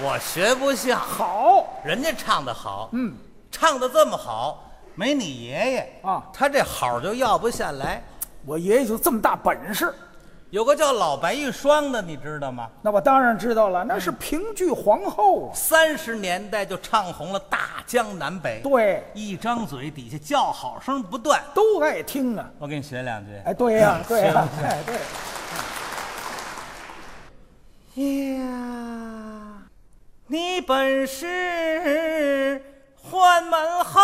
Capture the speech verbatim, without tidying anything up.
我学不像， 好， 人家唱的好， 嗯， 唱的这么好，没你爷爷啊他这好就要不下来。 我爷爷就这么大本事。 有个叫老白玉霜的，你知道吗？ 那我当然知道了，那是评剧皇后啊。 三十年代就唱红了大江南北， 对， 一张嘴底下叫好声不断， 都爱听啊。 我给你学两句。 哎，对呀、对呀、 学哎，对。 呀，你本是宦门后。